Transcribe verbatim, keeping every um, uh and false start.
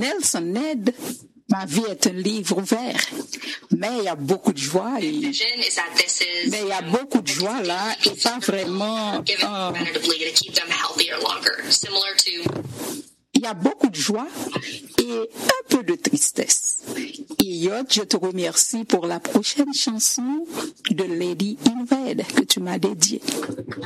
Nelson Ned, ma vie est un livre ouvert. Mais il y a beaucoup de joie. Et, mais il y a beaucoup de joie là et pas vraiment... Euh, il y a beaucoup de joie et un peu de tristesse. Et Yod, je te remercie pour la prochaine chanson de Lady in Red que tu m'as dédiée.